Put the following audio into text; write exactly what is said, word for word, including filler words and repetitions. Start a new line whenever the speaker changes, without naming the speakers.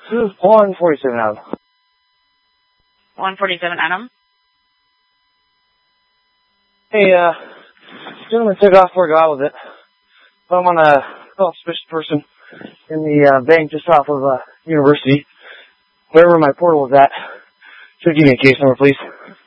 This is one forty-seven Adam.
one forty-seven Adam.
Hey, uh, gentleman took off where I got with it. I'm on a suspicious person in the uh, bank just off of uh, University. Wherever my portal was at. Should give me a case number, please.